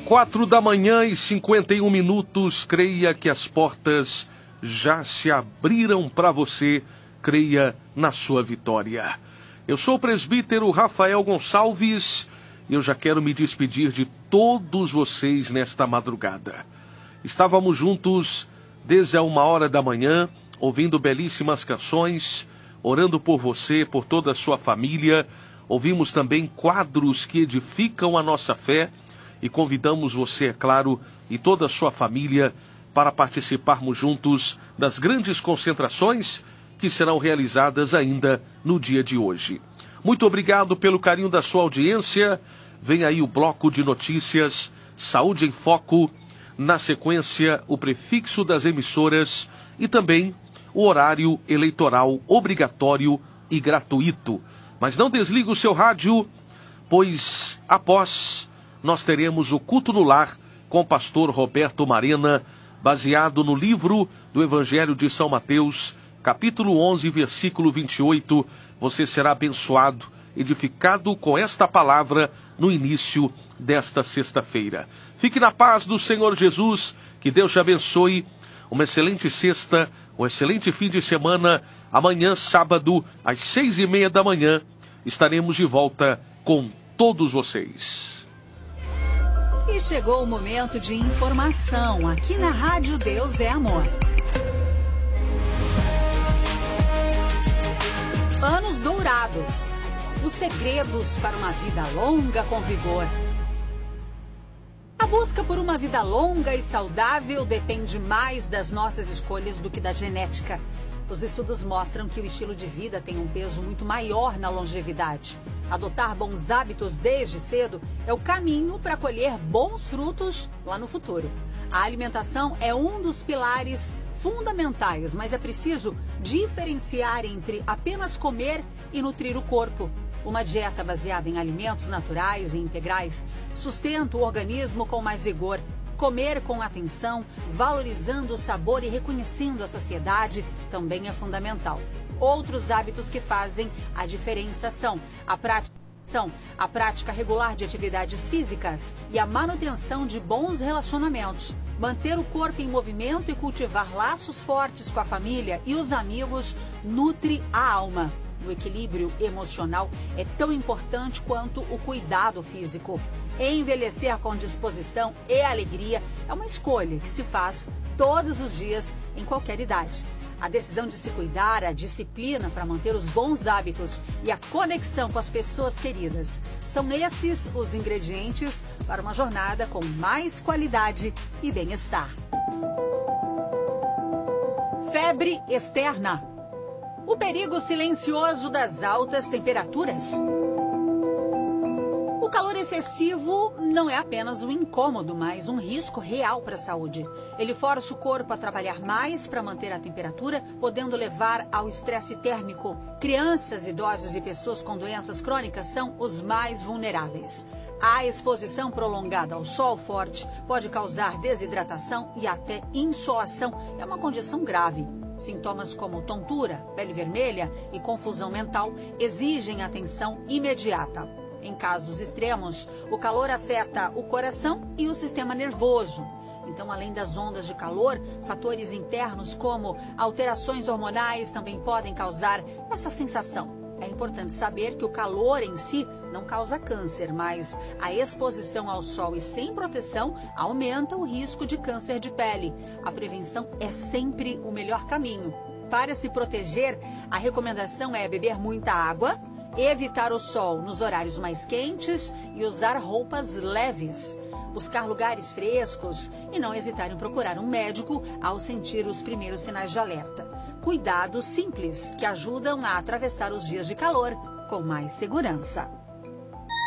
4h51. Creia que as portas já se abriram para você. Creia na sua vitória. Eu sou o presbítero Rafael Gonçalves e eu já quero me despedir de todos vocês nesta madrugada. Estávamos juntos desde a 1h da manhã, ouvindo belíssimas canções, orando por você, por toda a sua família. Ouvimos também quadros que edificam a nossa fé e convidamos você, é claro, e toda a sua família para participarmos juntos das grandes concentrações que serão realizadas ainda no dia de hoje. Muito obrigado pelo carinho da sua audiência. Vem aí o bloco de notícias, Saúde em Foco, na sequência o prefixo das emissoras e também o horário eleitoral obrigatório e gratuito. Mas não desligue o seu rádio, pois após nós teremos o Culto no Lar com o pastor Roberto Marena, baseado no livro do Evangelho de São Mateus, capítulo 11, versículo 28. Você será abençoado, edificado com esta palavra no início desta sexta-feira. Fique na paz do Senhor Jesus, que Deus te abençoe. Uma excelente sexta, um excelente fim de semana. Amanhã, sábado, às 6h30 da manhã, estaremos de volta com todos vocês. E chegou o momento de informação aqui na Rádio Deus é Amor. Anos dourados. Os segredos para uma vida longa com vigor. A busca por uma vida longa e saudável depende mais das nossas escolhas do que da genética. Os estudos mostram que o estilo de vida tem um peso muito maior na longevidade. Adotar bons hábitos desde cedo é o caminho para colher bons frutos lá no futuro. A alimentação é um dos pilares fundamentais, mas é preciso diferenciar entre apenas comer e nutrir o corpo. Uma dieta baseada em alimentos naturais e integrais sustenta o organismo com mais vigor. Comer com atenção, valorizando o sabor e reconhecendo a saciedade também é fundamental. Outros hábitos que fazem a diferença são a prática regular de atividades físicas e a manutenção de bons relacionamentos. Manter o corpo em movimento e cultivar laços fortes com a família e os amigos nutre a alma. O equilíbrio emocional é tão importante quanto o cuidado físico. Envelhecer com disposição e alegria é uma escolha que se faz todos os dias, em qualquer idade. A decisão de se cuidar, a disciplina para manter os bons hábitos e a conexão com as pessoas queridas são esses os ingredientes para uma jornada com mais qualidade e bem-estar. Febre externa. O perigo silencioso das altas temperaturas. O calor excessivo não é apenas um incômodo, mas um risco real para a saúde. Ele força o corpo a trabalhar mais para manter a temperatura, podendo levar ao estresse térmico. Crianças, idosos e pessoas com doenças crônicas são os mais vulneráveis. A exposição prolongada ao sol forte pode causar desidratação e até insolação. É uma condição grave. Sintomas como tontura, pele vermelha e confusão mental exigem atenção imediata. Em casos extremos, o calor afeta o coração e o sistema nervoso. Então, além das ondas de calor, fatores internos como alterações hormonais também podem causar essa sensação. É importante saber que o calor em si não causa câncer, mas a exposição ao sol e sem proteção aumenta o risco de câncer de pele. A prevenção é sempre o melhor caminho. Para se proteger, a recomendação é beber muita água, evitar o sol nos horários mais quentes e usar roupas leves. Buscar lugares frescos e não hesitar em procurar um médico ao sentir os primeiros sinais de alerta. Cuidados simples que ajudam a atravessar os dias de calor com mais segurança.